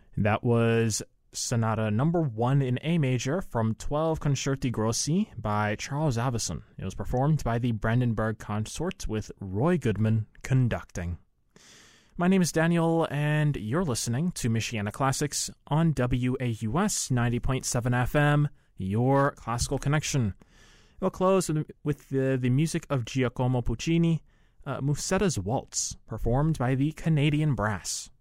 That was Sonata number 1 in A major from 12 Concerti Grossi by Charles Avison. It was performed by the Brandenburg Consort with Roy Goodman conducting. My name is Daniel, and you're listening to Michiana Classics on WAUS 90.7 FM, your classical connection. We'll close with the music of Giacomo Puccini, Mussetta's Waltz, performed by the Canadian Brass.